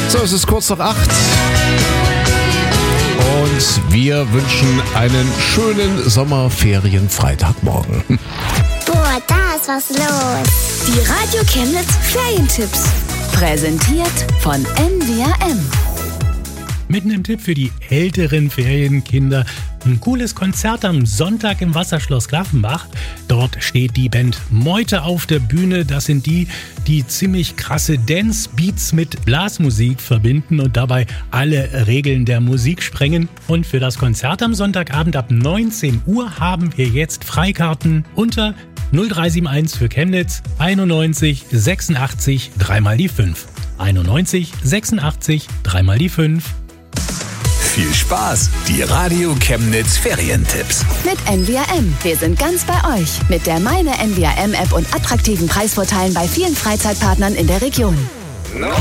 So, es ist kurz nach 8. Und wir wünschen einen schönen Sommerferien-Freitagmorgen. Boah, da ist was los. Die Radio Chemnitz Ferientipps. Präsentiert von NWRM. Mitten im Tipp für die älteren Ferienkinder. Ein cooles Konzert am Sonntag im Wasserschloss Klaffenbach. Dort steht die Band Meute auf der Bühne. Das sind die ziemlich krasse Dance-Beats mit Blasmusik verbinden und dabei alle Regeln der Musik sprengen. Und für das Konzert am Sonntagabend ab 19 Uhr haben wir jetzt Freikarten unter 0371 für Chemnitz 91 86 3 mal die 5. 91 86 3 mal die 5. Viel Spaß! Die Radio Chemnitz Ferientipps. Mit NWRM. Wir sind ganz bei euch. Mit der Meine NWRM-App und attraktiven Preisvorteilen bei vielen Freizeitpartnern in der Region.